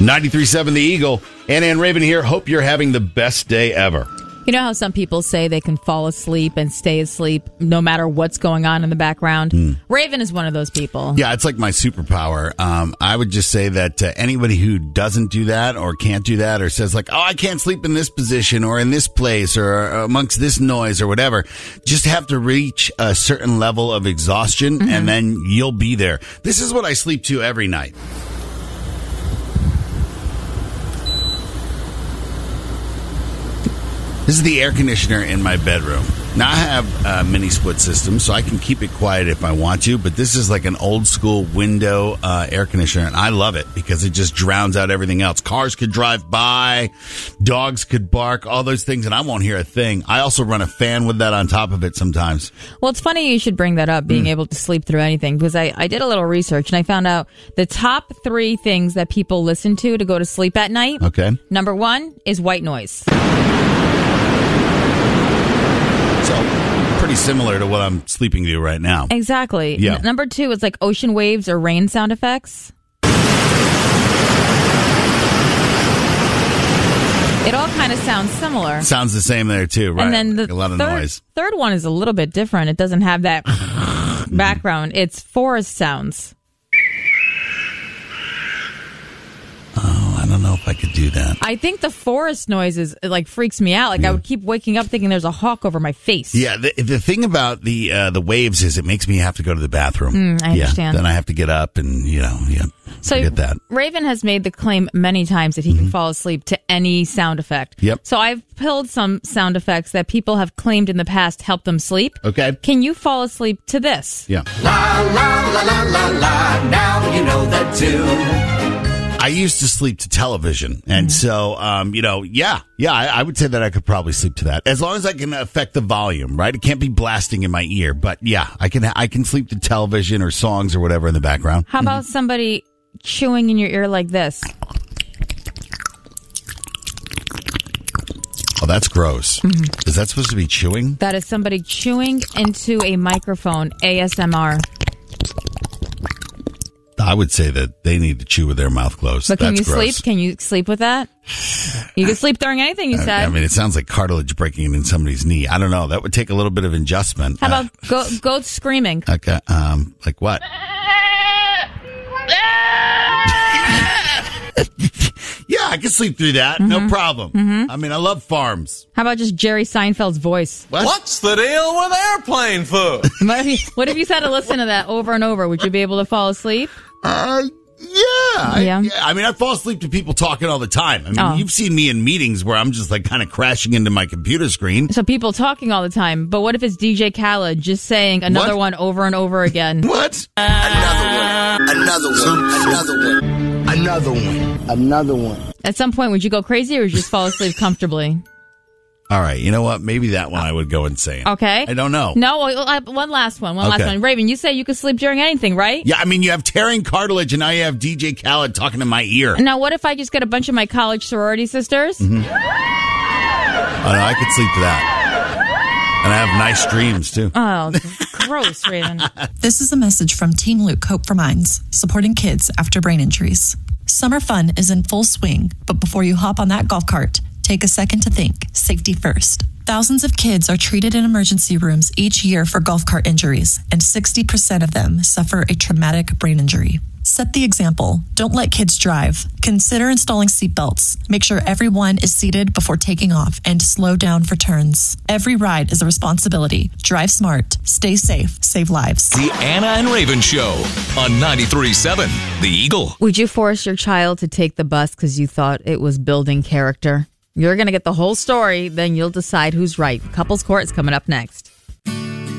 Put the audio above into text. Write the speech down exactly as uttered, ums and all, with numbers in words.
ninety-three point seven The Eagle. Anna and Raven here. Hope you're having the best day ever. You know how some people say they can fall asleep and stay asleep no matter what's going on in the background? Mm. Raven is one of those people. Yeah, it's like my superpower. Um, I would just say that uh, anybody who doesn't do that or can't do that or says like, oh, I can't sleep in this position or in this place or amongst this noise or whatever, just have to reach a certain level of exhaustion mm-hmm. and then you'll be there. This is what I sleep to every night. This is the air conditioner in my bedroom. Now, I have a mini split system, so I can keep it quiet if I want to, but this is like an old school window uh, air conditioner, and I love it because it just drowns out everything else. Cars could drive by, dogs could bark, all those things, and I won't hear a thing. I also run a fan with that on top of it sometimes. Well, it's funny you should bring that up, being mm. able to sleep through anything, because I, I did a little research, and I found out the top three things that people listen to to go to sleep at night. Okay. Number one is white noise. So, pretty similar to what I'm sleeping to right now. Exactly. Yeah. N- number two is like ocean waves or rain sound effects. It all kind of sounds similar. Sounds the same there, too, right? And then the like a lot of third, noise. third one is a little bit different. It doesn't have that background. It's forest sounds. Oh, I don't know if I could do that. I think the forest noises like freaks me out. Like yeah. I would keep waking up thinking there's a hawk over my face. Yeah, the, the thing about the uh, the waves is it makes me have to go to the bathroom. Mm, I understand. Yeah, then I have to get up and, you know, yeah. So get that. Raven has made the claim many times that he mm-hmm. can fall asleep to any sound effect. Yep. So I've pulled some sound effects that people have claimed in the past help them sleep. Okay. Can you fall asleep to this? Yeah. La, la, la, la, la, la. Now you know that too. I used to sleep to television, and mm-hmm. so, um, you know, yeah, yeah, I, I would say that I could probably sleep to that, as long as I can affect the volume, right? It can't be blasting in my ear, but yeah, I can I can sleep to television or songs or whatever in the background. How about mm-hmm. somebody chewing in your ear like this? Oh, that's gross. Mm-hmm. Is that supposed to be chewing? That is somebody chewing into a microphone, A S M R. I would say that they need to chew with their mouth closed. But can That's you gross. sleep? Can you sleep with that? You can sleep during anything, you said. I mean, it sounds like cartilage breaking in somebody's knee. I don't know. That would take a little bit of adjustment. How about uh, go, goats screaming? Okay, um, like what? Yeah, I can sleep through that. Mm-hmm. No problem. Mm-hmm. I mean, I love farms. How about just Jerry Seinfeld's voice? What? What's the deal with airplane food? What if, you, what if you had to listen to that over and over? Would you be able to fall asleep? Uh, yeah. Yeah. I, yeah. I mean, I fall asleep to people talking all the time. I mean, oh. you've seen me in meetings where I'm just like kind of crashing into my computer screen. So people talking all the time. But what if it's D J Khaled just saying another what? one over and over again? What? Uh, another one. Another one. Another one. Another one. Another one. At some point, would you go crazy or would you just fall asleep comfortably? All right. You know what? Maybe that one I would go insane. Okay. I don't know. No, one last one. One okay. last one. Raven, you say you could sleep during anything, right? Yeah, I mean, you have tearing cartilage and now you have D J Khaled talking to my ear. Now, what if I just get a bunch of my college sorority sisters? Mm-hmm. Oh, no, I could sleep to that. And I have nice dreams, too. Oh, gross, Raven. This is a message from Team Luke Hope for Minds, supporting kids after brain injuries. Summer fun is in full swing, but before you hop on that golf cart, take a second to think. Safety first. Thousands of kids are treated in emergency rooms each year for golf cart injuries, and sixty percent of them suffer a traumatic brain injury. Set the example. Don't let kids drive. Consider installing seatbelts. Make sure everyone is seated before taking off and slow down for turns. Every ride is a responsibility. Drive smart. Stay safe. Save lives. The Anna and Raven Show on ninety-three point seven The Eagle. Would you force your child to take the bus because you thought it was building character? You're going to get the whole story, then you'll decide who's right. Couples Court is coming up next.